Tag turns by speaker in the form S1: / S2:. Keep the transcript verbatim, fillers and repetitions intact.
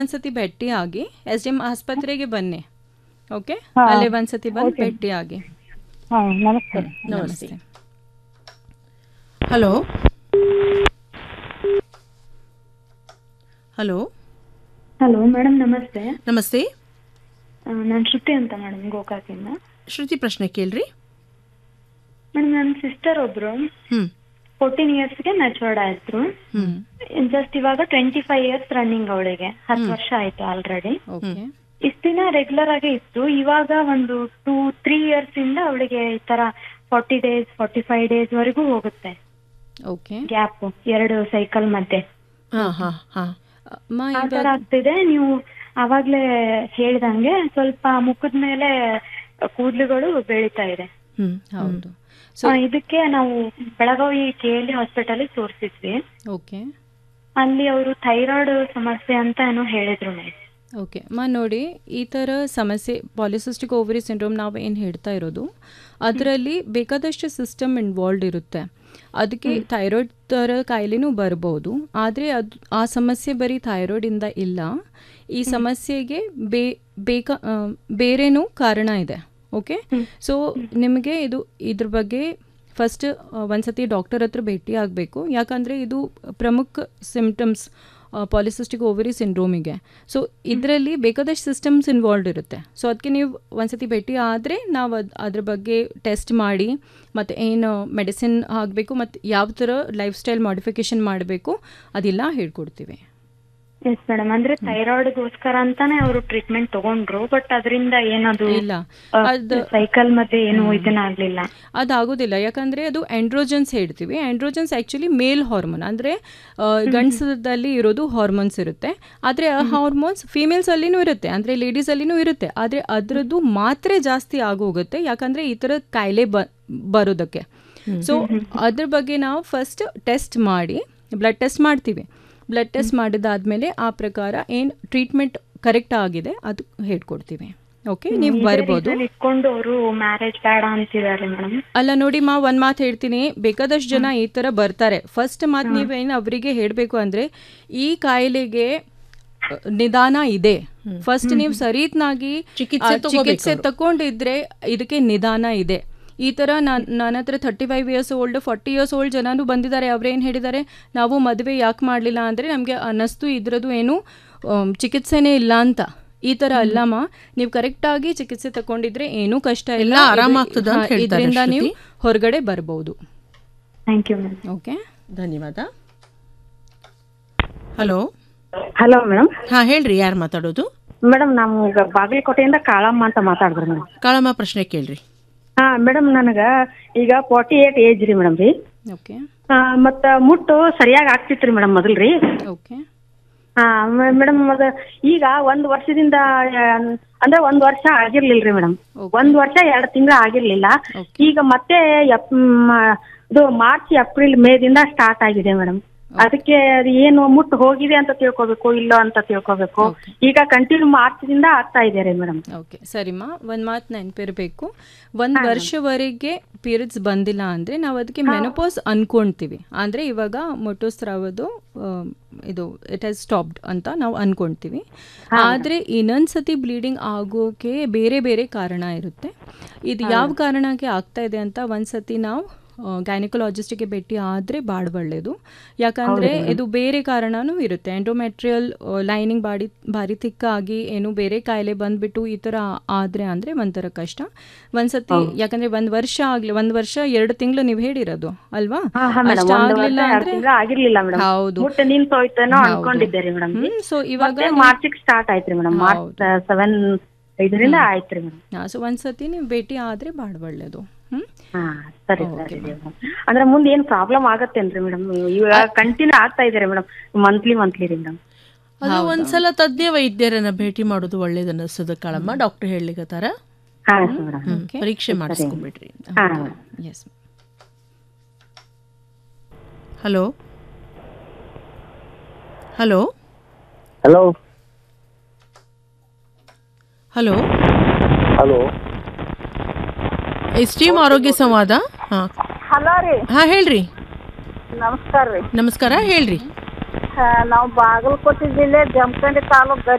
S1: ಒಂದ್ಸತಿ ಭೇಟಿ ಆಗಿ ಎಸ್ ಡಿ ಎಂ ಆಸ್ಪತ್ರೆಗೆ ಬನ್ನಿ. ಓಕೆ,
S2: ಹಾ.
S1: ಅಲ್ಲೇ ಒಂದ್ಸತಿ ಬಂದು
S2: ಓಕೆ.
S1: ಭೇಟಿ ಆಗಿ.
S2: ಹಾಂ ನಮಸ್ತೆ.
S3: ನಮಸ್ತೆ. ಹಲೋ ಹಲೋ
S2: ಹಲೋ ಮೇಡಮ್ ನಮಸ್ತೆ.
S3: ನಮಸ್ತೆ.
S2: ನಾನು ಶ್ರುತಿ ಅಂತ ಮೇಡಮ್, ಗೋಕಾಕಿಂದ.
S3: ಶ್ರುತಿ, ಪ್ರಶ್ನೆ ಕೇಳ್ರಿ.
S2: ಮೇಡಮ್ ನನ್ನ ಸಿಸ್ಟರ್ ಒಬ್ರು
S3: ಹ್ಮ್
S2: ಫೋರ್ಟೀನ್ ಇಯರ್ಸ್ಗೆ ಮೆಚೂರ್ಡ್ ಆಯ್ತು.
S3: ಹ್ಮ್
S2: ಜಸ್ಟ್ ಇವಾಗ ಟ್ವೆಂಟಿ ಫೈವ್ ಇಯರ್ಸ್ ರನ್ನಿಂಗ್ ಅವಳಿಗೆ. ಹತ್ತು ವರ್ಷ ಆಯ್ತು ಆಲ್ರೆಡಿ.
S1: ಓಕೆ,
S2: ಇಷ್ಟ ದಿನ ರೆಗ್ಯುಲರ್ ಆಗಿ ಇತ್ತು. ಇವಾಗ ಒಂದು ಟೂ ತ್ರೀ ಇಯರ್ಸ್ ಇಂದ ಅವಳಿಗೆ ಈ ತರ forty days forty five days ವರೆಗೂ ಹೋಗುತ್ತೆ
S1: ಓಕೆ.
S2: ಗ್ಯಾಪ್, ಎರಡು ಸೈಕಲ್ ಮಧ್ಯೆ
S3: ಹಾ ಹಾ ಹಾ
S1: ಅಮ್ಮ,
S2: ಆ ತರ
S1: ಇವಾಗ
S2: ಆಗ್ತಿದೆ. ನೀವು ಅವಾಗ್ಲೇ ಹೇಳ್ದಂಗೆ ಸ್ವಲ್ಪ ಮುಖದ ಮೇಲೆ ಕೂದಲುಗಳು ಬೆಳೀತಾ ಇದೆ.
S3: ಹ್ಮ್
S1: ಹೌದು. ಸೊ
S2: ಆ, ಇದಕ್ಕೆ ನಾವು Belagavi K L E hospital ತೋರಿಸಿದ್ವಿ.
S1: Okay
S2: ಅಲ್ಲಿ ಅವರು ಥೈರಾಯ್ಡ್ ಸಮಸ್ಯೆ ಅಂತ ಏನೋ ಹೇಳಿದ್ರು ಮೇಡಮ್.
S1: ಓಕೆ ಅಮ್ಮ, ನೋಡಿ, ಈ ಥರ ಸಮಸ್ಯೆ ಪಾಲಿಸಿಸ್ಟಿಕ್ ಓವರಿ ಸಿಂಡ್ರೋಮ್ ನಾವು ಏನು ಹೇಳ್ತಾ ಇರೋದು, ಅದರಲ್ಲಿ ಬೇಕಾದಷ್ಟು ಸಿಸ್ಟಮ್ ಇನ್ವಾಲ್ವ್ಡ್ ಇರುತ್ತೆ. ಅದಕ್ಕೆ ಥೈರಾಯ್ಡ್ ಥರ ಕಾಯಿಲೆನೂ ಬರ್ಬೋದು. ಆದರೆ ಅದು ಆ ಸಮಸ್ಯೆ ಬರೀ ಥೈರಾಯ್ಡಿಂದ ಇಲ್ಲ. ಈ ಸಮಸ್ಯೆಗೆ ಬೇ ಬೇಕಾ ಆ, ಬೇರೆನೂ ಕಾರಣ ಇದೆ. ಓಕೆ, ಸೊ ನಿಮಗೆ ಇದು ಇದ್ರ ಬಗ್ಗೆ ಫಸ್ಟ್ ಒಂದ್ಸತಿ ಡಾಕ್ಟರ್ ಹತ್ರ ಭೇಟಿ ಆಗಬೇಕು. ಯಾಕಂದರೆ ಇದು ಪ್ರಮುಖ ಸಿಂಪ್ಟಮ್ಸ್ ಪಾಲಿಸಿಸ್ಟಿಕ್ ಓವರಿ ಸಿಂಡ್ರೋಮಿಗೆ. ಸೊ ಇದರಲ್ಲಿ ಬೇಕಾದಷ್ಟು ಸಿಸ್ಟಮ್ಸ್ ಇನ್ವಾಲ್ವ್ಡ್ ಇರುತ್ತೆ. ಸೊ ಅದಕ್ಕೆ ನೀವು ಒಂದ್ಸತಿ ಭೇಟಿ ಆದರೆ ನಾವು ಅದು ಅದ್ರ ಬಗ್ಗೆ ಟೆಸ್ಟ್ ಮಾಡಿ ಮತ್ತು ಏನು ಮೆಡಿಸಿನ್ ಆಗಬೇಕು ಮತ್ತು ಯಾವ ಥರ ಲೈಫ್ ಸ್ಟೈಲ್ ಮಾಡಿಫಿಕೇಷನ್ ಮಾಡಬೇಕು ಅದೆಲ್ಲ ಹೇಳ್ಕೊಡ್ತೀವಿ.
S2: ಎಸ್ ಮೇಡಮ್, ಅಂದ್ರೆ ಥೈರಾಯ್ಡ್ಗೋಸ್ಕರ ಅಂತಾನೆ ಅವರು ಟ್ರೀಟ್ಮೆಂಟ್ ತಗೊಂಡ್ರು. ಬಟ್ ಅದರಿಂದ ಏನದು
S1: ಇಲ್ಲ, ಅದು
S2: ಸೈಕಲ್ ಮತ್ತೆ ಏನು ಇದನ್ನ ಆಗ್ಲಿಲ್ಲ.
S1: ಅದಾಗೋದಿಲ್ಲ. ಯಾಕಂದರೆ ಅದು ಆ್ಯಂಡ್ರೋಜನ್ಸ್ ಹೇಳ್ತೀವಿ. ಆ್ಯಂಡ್ರೋಜನ್ಸ್ ಆ್ಯಕ್ಚುಲಿ ಮೇಲ್ ಹಾರ್ಮೋನ್, ಅಂದರೆ ಗಂಡಸದಲ್ಲಿ ಇರೋದು ಹಾರ್ಮೋನ್ಸ್ ಇರುತ್ತೆ. ಆದರೆ ಆ ಹಾರ್ಮೋನ್ಸ್ ಫೀಮೇಲ್ಸಲ್ಲಿನೂ ಇರುತ್ತೆ, ಅಂದರೆ ಲೇಡೀಸಲ್ಲಿನೂ ಇರುತ್ತೆ. ಆದರೆ ಅದರದ್ದು ಮಾತ್ರೆ ಜಾಸ್ತಿ ಆಗೋಗುತ್ತೆ, ಯಾಕಂದರೆ ಈ ಥರ ಕಾಯಿಲೆ ಬ ಬರೋದಕ್ಕೆ. ಸೊ ಅದ್ರ ಬಗ್ಗೆ ನಾವು ಫಸ್ಟ್ ಟೆಸ್ಟ್ ಮಾಡಿ ಬ್ಲಡ್ ಟೆಸ್ಟ್ ಮಾಡ್ತೀವಿ. ಬ್ಲಡ್ ಟೆಸ್ಟ್ ಮಾಡಿದಾದ್ಮೇಲೆ ಆ ಪ್ರಕಾರ ಏನು ಟ್ರೀಟ್ಮೆಂಟ್ ಕರೆಕ್ಟ್ ಆಗಿದೆ ಅದು ಹೇಳ್ಕೊಡ್ತೀವಿ. ಓಕೆ, ನೀವು ಬರ್ಬೋದು.
S2: ಇಟ್ಕೊಂಡು ಅವರು ಮ್ಯಾರೇಜ್ ಬೇಡ ಅಂತಿದ್ದಾರೆ ಮೇಡಮ್.
S1: ಅಲ್ಲ ನೋಡಿ ಮಾ, ಒಂದು ಮಾತು ಹೇಳ್ತೀನಿ, ಬೇಕಾದಷ್ಟು ಜನ ಈ ಥರ ಬರ್ತಾರೆ. ಫಸ್ಟ್ ಮಾತು ನೀವೇನು ಅವರಿಗೆ ಹೇಳಬೇಕು ಅಂದರೆ, ಈ ಕಾಯಿಲೆಗೆ ನಿದಾನ ಇದೆ. ಫಸ್ಟ್ ನೀವು ಸರಿಯಾಗಿ ಚಿಕಿತ್ಸೆ ತಗೊಂಡಿದ್ರೆ ಇದಕ್ಕೆ ನಿದಾನ ಇದೆ. ಈ ಥರ ನಾನು ನನ್ನ ಹತ್ರ thirty five years old forty years old ಜನನೂ ಬಂದಿದ್ದಾರೆ. ಅವ್ರೇನು ಹೇಳಿದ್ದಾರೆ, ನಾವು ಮದುವೆ ಯಾಕೆ ಮಾಡಲಿಲ್ಲ ಅಂದರೆ ನಮಗೆ ಅನ್ನಿಸ್ತು ಇದ್ರದ್ದು ಏನು ಚಿಕಿತ್ಸೆನೇ ಇಲ್ಲ ಅಂತ. ಈ ಥರ ಅಲ್ಲಮ್ಮ, ನೀವು ಕರೆಕ್ಟಾಗಿ ಚಿಕಿತ್ಸೆ ತಗೊಂಡಿದ್ರೆ ಏನೂ ಕಷ್ಟ ಇಲ್ಲ,
S3: ಆರಾಮಾಗ್ತದೆ ಅಂತ ಹೇಳ್ತಾರೆ.
S1: ಇದರಿಂದ ನೀವು ಹೊರಗಡೆ ಬರ್ಬೋದು.
S2: Thank you madam.
S1: ಓಕೆ,
S3: ಧನ್ಯವಾದ. Hello
S4: hello madam.
S3: ಹಾ ಹೇಳ್ರಿ, ಯಾರು ಮಾತಾಡೋದು?
S4: ಮೇಡಮ್ ನಾವು ಈಗ ಬಾಗಲಕೋಟೆಯಿಂದ ಕಾಳಮ್ಮ ಅಂತ ಮಾತಾಡಿದ್ರಿ ಮೇಡಮ್.
S3: ಕಾಳಮ್ಮ, ಪ್ರಶ್ನೆ ಕೇಳ್ರಿ.
S4: ಹಾ ಮೇಡಮ್, ನನಗ ಈಗ ಫಾರ್ಟಿ ಏಟ್ ಏಜ್ ರೀ ಮೇಡಮ್ ರೀ.
S1: ಓಕೆ
S4: ಮತ್ತ ಮುಟ್ಟು ಸರಿಯಾಗಿ ಆಗ್ತಿತ್ರಿ ಮೇಡಮ್ ಮೊದಲ್ರಿ.
S1: ಓಕೆ
S4: ಹಾ ಮೇಡಮ್, ಅದ ಈಗ ಒಂದ್ ವರ್ಷದಿಂದ ಆ, ಅಂದ್ರೆ ಒಂದ್ ವರ್ಷ ಆಗಿರ್ಲಿಲ್ರಿ ಮೇಡಮ್. ಒಂದ್ ವರ್ಷ ಎರಡ್ ತಿಂಗಳ ಆಗಿರ್ಲಿಲ್ಲ. ಈಗ ಮತ್ತೆ ಎಪ್- ಮ್, ಇದು ಮಾರ್ಚ್ ಏಪ್ರಿಲ್ ಮೇದಿಂದ ಸ್ಟಾರ್ಟ್ ಆಗಿದೆ ಮೇಡಮ್. ಅದಕ್ಕೆ ಅದು ಏನು ಮುಟ್ಟು ಹೋಗಿದೆ ಅಂತ ತಿಳ್ಕೊಬೇಕು, ಇಲ್ಲ ಅಂತ ತಿಳ್ಕೊಬೇಕು. ಈಗ ಕಂಟಿನ್ಯೂ ಮಾರ್ಚ್ದಿಂದ ಆಗ್ತಾ ಇದೆ ರೀ ಮೇಡಮ್.
S1: ಓಕೆ ಸರಿಮ್ಮ, ಒಂದು ಮಾತು ನೆನಪಿರಬೇಕು. ಒಂದು ವರ್ಷವರೆಗೆ ಪೀರಿಯಡ್ಸ್ ಬಂದಿಲ್ಲ ಅಂದರೆ ನಾವು ಅದಕ್ಕೆ ಮೆನೋಪಾಸ್ ಅನ್ಕೊಳ್ತೀವಿ. ಅಂದರೆ ಇವಾಗ ಮೊಟ್ಟೋಸ್ರಾವದು ಇದು ಇಟ್ ಹ್ಯಾಸ್ ಸ್ಟಾಪ್ಡ್ ಅಂತ ನಾವು ಅನ್ಕೊಳ್ತೀವಿ. ಆದರೆ ಇನ್ನೊಂದು ಸತಿ ಬ್ಲೀಡಿಂಗ್ ಆಗೋಕೆ ಬೇರೆ ಬೇರೆ ಕಾರಣ ಇರುತ್ತೆ. ಇದು ಯಾವ ಕಾರಣಕ್ಕೆ ಆಗ್ತಾ ಇದೆ ಅಂತ ಒಂದು ಸತಿ ನಾವು ಗೈನಕಾಲಜಿಸ್ಟಿಗೆ ಭೇಟಿ ಆದರೆ ಭಾಳ ಒಳ್ಳೆಯದು. ಯಾಕಂದರೆ ಇದು ಬೇರೆ ಕಾರಣನೂ ಇರುತ್ತೆ. ಎಂಡೋಮೆಟ್ರಿಯಲ್ ಲೈನಿಂಗ್ ಬಾಡಿ ಭಾರಿ ತಿಕ್ಕಾಗಿ ಏನು ಬೇರೆ ಕಾಯಿಲೆ ಬಂದುಬಿಟ್ಟು ಈ ಥರ ಆದರೆ ಅಂದರೆ ಒಂಥರ ಕಷ್ಟ. ಒಂದ್ಸತಿ ಯಾಕಂದರೆ ಒಂದು ವರ್ಷ ಆಗಲಿ, ಒಂದು ವರ್ಷ ಎರಡು ತಿಂಗಳು ನೀವು ಹೇಳಿರೋದು ಅಲ್ವಾ, ಅಷ್ಟು ಆಗಲಿಲ್ಲ ಅಂದರೆ
S4: ಆಗಿರ್ಲಿಲ್ಲ ಮೇಡಮ್.
S1: ಹೌದು,
S4: ಮುಟ್ಟು ನಿಂತೋಯ್ತೇನೋ ಅನ್ಕೊಂಡಿದ್ದೆ ಮೇಡಮ್.
S1: ಸೊ ಇವಾಗ
S4: ಮಾರ್ಚಿಗೆ ಸ್ಟಾರ್ಟ್ ಆಯ್ತ್ರಿ ಮೇಡಮ್. ಮಾರ್ಚ್ ಸೆವೆನ್ ಐದರಿಂದ ಆಯ್ತ್ರಿ ಮೇಡಮ್.
S1: ಹಾಂ, ಸೊ ಒಂದ್ಸತಿ ನೀವು ಭೇಟಿ ಆದರೆ ಭಾಳ ಒಳ್ಳೆಯದು. ಹ್ಮ್
S4: ಹಾ ಸರಿ ಸರಿ ಅಂದ್ರೆ ಮುಂದೆ ಏನ್ ಪ್ರಾಬ್ಲಮ್ ಆಗತ್ತೇನ್ರಿ ಮೇಡಮ್? ಇವಾಗ ಕಂಟಿನ್ಯೂ ಆಗ್ತಾ ಇದಾರೆ ಮೇಡಮ್, ಮಂತ್ಲಿ ಮಂತ್ಲಿ ರೀ ಮೇಡಮ್.
S3: ಅದು ಒಂದ್ಸಲ ತಜ್ಞ ವೈದ್ಯರನ್ನ ಭೇಟಿ ಮಾಡೋದು ಒಳ್ಳೇದು ಅನ್ನಿಸ್ತದ ಕಾಳಮ್ಮ. ಡಾಕ್ಟರ್ ಹೇಳಿಕತ್ತಾರ,
S4: ಹಾ ಮೇಡಮ್.
S3: ಪರೀಕ್ಷೆ ಮಾಡಿಸ್ಕೊಂಡ್ಬಿಡ್ರಿ.
S4: ಹಾ
S1: S.
S3: Hello hello
S5: hello
S3: hello
S5: hello
S3: STM ಆರೋಗ್ಯ ಸಂವಾದ. ಹಾ
S4: ಹಲೋ ರೀ,
S3: ಹಾ ಹೇಳ್ರಿ.
S4: ನಮಸ್ಕಾರ ರೀ.
S3: ನಮಸ್ಕಾರ, ಹೇಳ್ರಿ.
S6: ನಾವು ಬಾಗಲಕೋಟೆ ಜಿಲ್ಲೆ ಜಮಖಂಡಿ ತಾಲೂಕು